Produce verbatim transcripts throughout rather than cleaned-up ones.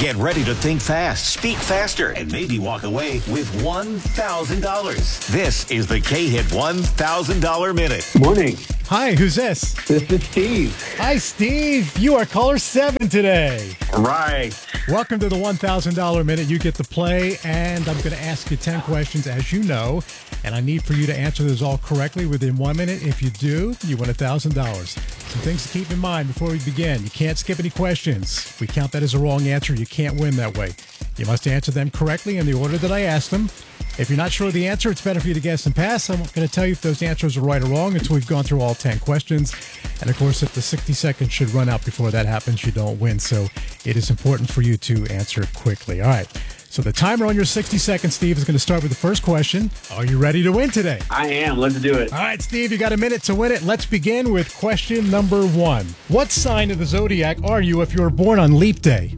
Get ready to think fast, speak faster, and maybe walk away with one thousand dollars. This is the K-Hit one thousand dollars Minute. Morning. Hi, who's this? This is Steve. Hi, Steve. You are caller seven today. Right. Welcome to the one thousand dollars Minute. You get to play, and I'm going to ask you ten questions, as you know, and I need for you to answer those all correctly within one minute. If you do, you win one thousand dollars. Some things to keep in mind before we begin. You can't skip any questions. If we count that as a wrong answer, you can't win that way. You must answer them correctly in the order that I asked them. If you're not sure of the answer, it's better for you to guess and pass. I'm not going to tell you if those answers are right or wrong until we've gone through all ten questions. And of course, if the sixty seconds should run out before that happens, you don't win. So it is important for you to answer quickly. All right. So the timer on your sixty seconds, Steve, is going to start with the first question. Are you ready to win today? I am. Let's do it. All right, Steve, you got a minute to win it. Let's begin with question number one. What sign of the zodiac are you if you were born on Leap Day?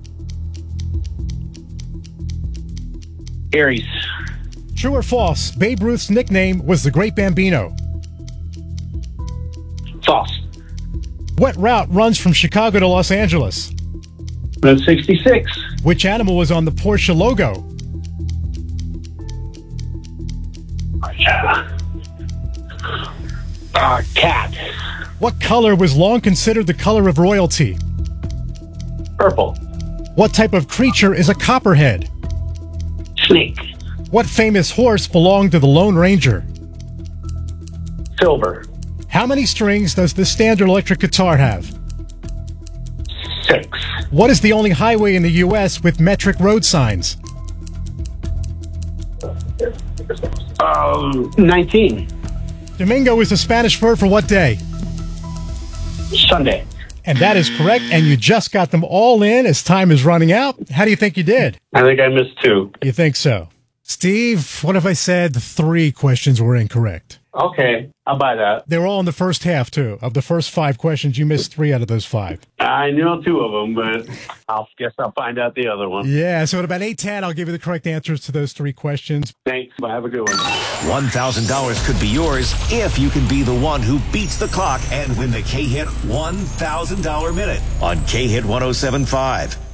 Aries. True or false? Babe Ruth's nickname was the Great Bambino. False. What route runs from Chicago to Los Angeles? Route sixty-six. Which animal was on the Porsche logo? Uh, uh, cat. What color was long considered the color of royalty? Purple. What type of creature is a copperhead? Snake. What famous horse belonged to the Lone Ranger? Silver. How many strings does the standard electric guitar have? Six. What is the only highway in the U S with metric road signs? Um, nineteen. Domingo is the Spanish word for what day? Sunday. And that is correct, and you just got them all in as time is running out. How do you think you did? I think I missed two. You think so? Steve, what if I said three questions were incorrect? Okay, I'll buy that. They were all in the first half, too. Of the first five questions, you missed three out of those five. I know two of them, but I'll guess I'll find out the other one. Yeah, so at about eight ten, I'll give you the correct answers to those three questions. Thanks. Have a good one. one thousand dollars could be yours if you can be the one who beats the clock and win the K-Hit one thousand dollars Minute on K-Hit one oh seven point five.